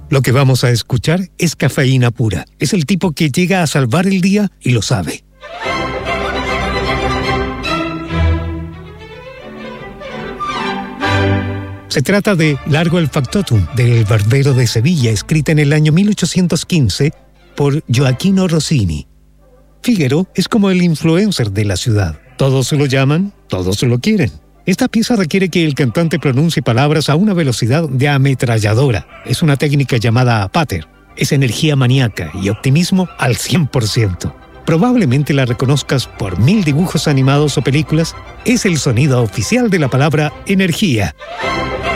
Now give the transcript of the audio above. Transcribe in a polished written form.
Lo que vamos a escuchar es cafeína pura. Es el tipo que llega a salvar el día y lo sabe. Se trata de Largo el Factotum, del Barbero de Sevilla, escrita en el año 1815 por Gioacchino Rossini. Fígaro es como el influencer de la ciudad. Todos lo llaman, todos lo quieren. Esta pieza requiere que el cantante pronuncie palabras a una velocidad de ametralladora. Es una técnica llamada patter. Es energía maníaca y optimismo al 100%. Probablemente la reconozcas por 1000 dibujos animados o películas. Es el sonido oficial de la palabra energía.